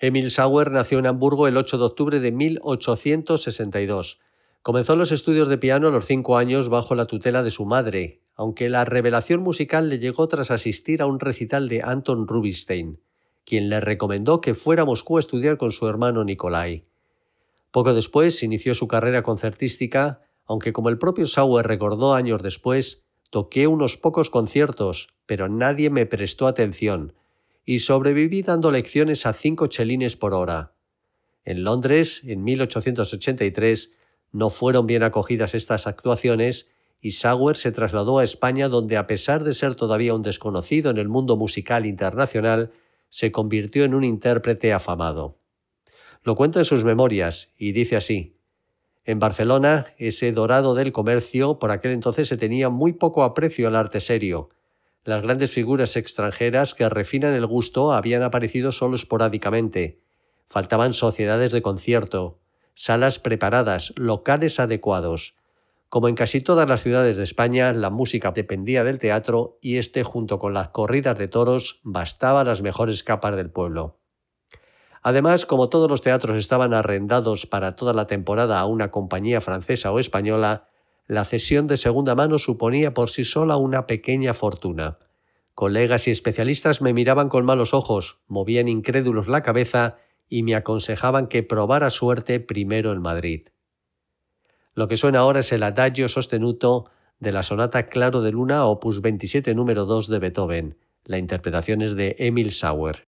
Emil Sauer nació en Hamburgo el 8 de octubre de 1862. Comenzó los estudios de piano a los 5 años bajo la tutela de su madre, aunque la revelación musical le llegó tras asistir a un recital de Anton Rubinstein, quien le recomendó que fuera a Moscú a estudiar con su hermano Nikolai. Poco después inició su carrera concertística, aunque como el propio Sauer recordó años después, toqué unos pocos conciertos, pero nadie me prestó atención, y sobreviví dando lecciones a 5 chelines por hora. En Londres, en 1883, no fueron bien acogidas estas actuaciones y Sauer se trasladó a España, donde, a pesar de ser todavía un desconocido en el mundo musical internacional, se convirtió en un intérprete afamado. Lo cuenta en sus memorias y dice así: en Barcelona, ese dorado del comercio, por aquel entonces se tenía muy poco aprecio al arte serio. Las grandes figuras extranjeras que refinan el gusto habían aparecido solo esporádicamente. Faltaban sociedades de concierto, salas preparadas, locales adecuados. Como en casi todas las ciudades de España, la música dependía del teatro y este, junto con las corridas de toros, bastaba a las mejores capas del pueblo. Además, como todos los teatros estaban arrendados para toda la temporada a una compañía francesa o española, la cesión de segunda mano suponía por sí sola una pequeña fortuna. Colegas y especialistas me miraban con malos ojos, movían incrédulos la cabeza y me aconsejaban que probara suerte primero en Madrid. Lo que suena ahora es el Adagio sostenuto de la sonata Claro de Luna, opus 27 número 2 de Beethoven. La interpretación es de Emil Sauer.